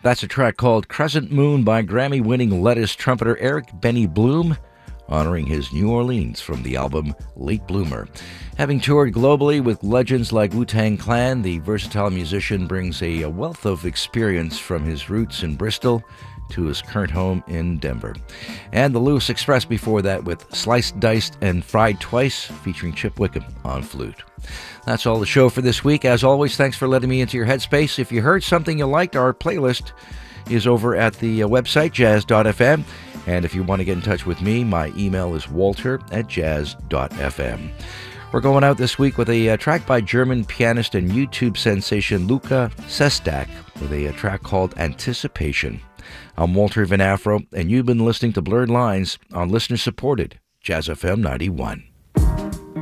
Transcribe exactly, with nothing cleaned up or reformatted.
That's a track called Crescent Moon by Grammy-winning lettuce trumpeter Eric Benny Bloom, honoring his New Orleans from the album Late Bloomer. Having toured globally with legends like Wu-Tang Clan, the versatile musician brings a wealth of experience from his roots in Bristol to his current home in Denver. And the Lewis Express before that with Sliced, Diced, and Fried Twice, featuring Chip Wickham on flute. That's all the show for this week. As always, thanks for letting me into your headspace. If you heard something you liked, our playlist is over at the uh, website, jazz dot f m. And if you want to get in touch with me, my email is walter at jazz dot f m. We're going out this week with a uh, track by German pianist and YouTube sensation Luca Sestak with a, a track called Anticipation. I'm Walter Van Afro, and you've been listening to Blurred Lines on listener-supported Jazz F M ninety-one.